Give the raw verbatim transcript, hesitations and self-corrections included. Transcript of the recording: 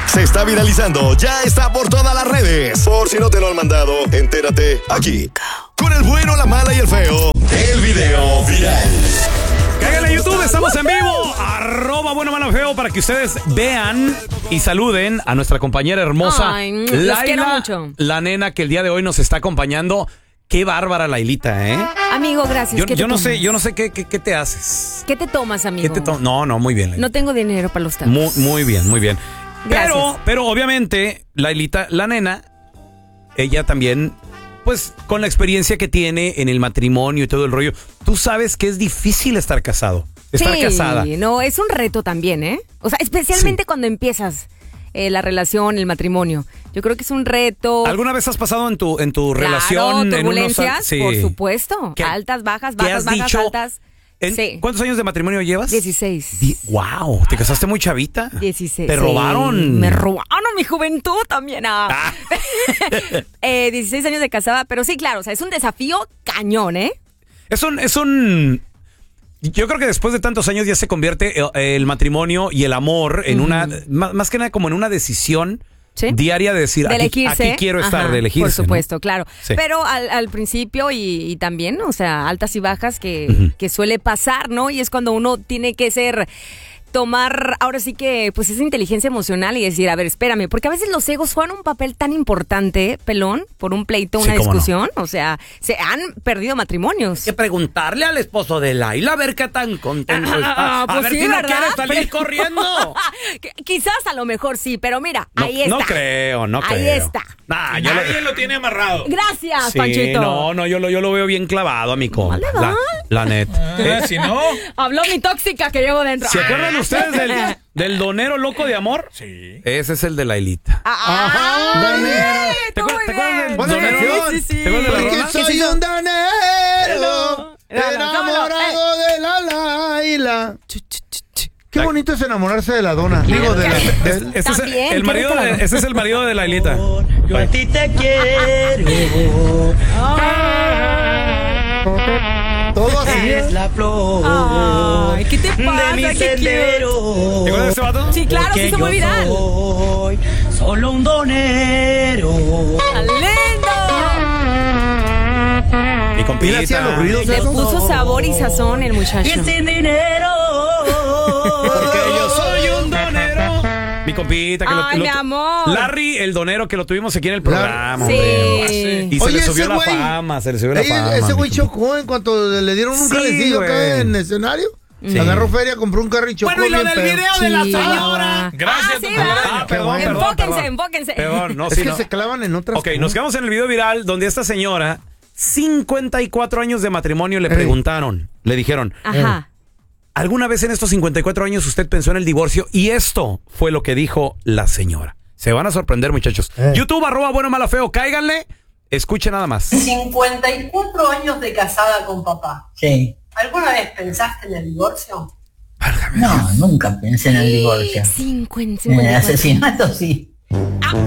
se está viralizando, ya está por todas las redes. Por si no te lo han mandado, entérate aquí. Con el bueno, la mala y el feo, el video viral. Cáiganle a YouTube, estamos en vivo. Arroba bueno, malo, feo, para que ustedes vean y saluden a nuestra compañera hermosa, Ay, los Laila, quiero mucho. la nena que el día de hoy nos está acompañando. Qué bárbara, Lailita, ¿eh? Amigo, gracias. Yo, ¿Qué te yo no tomas? sé, yo no sé qué, qué, qué te haces. ¿Qué te tomas, amigo? ¿Qué te to- no, no, muy bien, Laila. No tengo dinero para los tacos. Muy, muy bien, muy bien. Gracias. Pero, pero obviamente, Lailita, la nena, ella también, pues, con la experiencia que tiene en el matrimonio y todo el rollo, tú sabes que es difícil estar casado, estar sí, casada. no, es un reto también, ¿eh? O sea, especialmente Sí. cuando empiezas eh, la relación, el matrimonio. Yo creo que es un reto. ¿Alguna vez has pasado en tu, en tu Claro, relación? en turbulencias, unos, sí. por supuesto. ¿Qué- Altas, bajas, qué bajas, has bajas, dicho? altas. ¿En- Sí. ¿Cuántos años de matrimonio llevas? dieciséis. Di- wow, ¿te casaste muy chavita? dieciséis. ¿Te Sí, robaron? Me robaron mi juventud también. Ah. Ah. eh, dieciséis años de casada, pero sí, claro, o sea, es un desafío cañón, ¿eh? Es un, es un... Yo creo que después de tantos años ya se convierte el, el matrimonio y el amor en una... Más, más que nada como en una decisión Sí. diaria de decir, De aquí, elegirse. aquí quiero estar, Ajá, de elegirse. por supuesto, ¿no? claro. Sí. Pero al, al principio y, y también, o sea, altas y bajas que, Ujú. que suele pasar, ¿no? Y es cuando uno tiene que ser... tomar, ahora sí que, pues esa inteligencia emocional y decir, a ver, espérame, porque a veces los egos juegan un papel tan importante, pelón, por un pleito, Sí, una cómo no. discusión, o sea, se han perdido matrimonios. que preguntarle al esposo de Laila a ver qué tan contento Ah, está. pues a ver sí, si no ¿verdad? quiere salir corriendo. Qu- Quizás a lo mejor sí, pero mira, No, ahí está. no creo, no creo. Ahí está. Nah, yo lo- Nadie lo tiene amarrado. Gracias, Sí, Panchito. no, no, yo lo, yo lo veo bien clavado a mi compa. Vale, va. La, la neta. Ah, si no, Habló mi tóxica que llevo dentro. ¿Se acuerdan ustedes del, del donero loco de amor? sí. Ese es el de Lailita. Ajá. Donero. ¿Te acuerdas- te acuerdas del Buena donero? canción. Sí, sí, sí. ¿Te acuerdas de la Porque rola? soy un danero, Era- enamorado de la Laila. Qué bonito es enamorarse de la dona. Digo, de la... Este del- es el, También, el marido qué de, rico. ese es el marido de Lailita. Yo a ti te quiero, Todo así. es la flor Ay, ¿qué te pasa? de mi ¿Qué quieres? sendero. ¿Te acuerdas de ese vato? Sí, claro, Porque sí, se muy yo viral. soy solo un donero. ¡Lindo! Mi compita. Mira, hacía los ruidos Le esos. puso sabor y sazón el Y muchacho. sin dinero. Porque yo soy un donero. Mi compita. Que lo- Ay, lo- mi amor. Larry, el donero que lo tuvimos aquí en el programa. Sí. hombre. Y se Oye, le subió ese la güey- fama, se le subió la Ey, fama. ese güey mi chocó en cuanto le dieron un Sí, calecillo güey. acá en el escenario. Sí. Agarró feria, compró un carro y chocó Bueno, y lo bien del feo. video de la Sí. señora. Gracias, Ah, don sí, Telaraño. ¿verdad? Ah, perdón, perdón, Enfóquense, perdón. enfóquense. Perdón, no, Es sí, que no. se clavan en otras Ok, nos quedamos en el video viral donde esta señora, cincuenta y cuatro años de matrimonio, le Ey. preguntaron, le dijeron, Ajá. ¿alguna vez en estos cincuenta y cuatro años usted pensó en el divorcio? Y esto fue lo que dijo la señora. Se van a sorprender, muchachos. Eh. YouTube, arroba bueno, mala, feo, cáiganle. Escuchen nada más. cincuenta y cuatro años de casada con papá. Sí. ¿Alguna vez pensaste en el divorcio? No, nunca pensé en el divorcio. Cincuenta, En el cincuenta y cuatro. asesinato sí. Ah,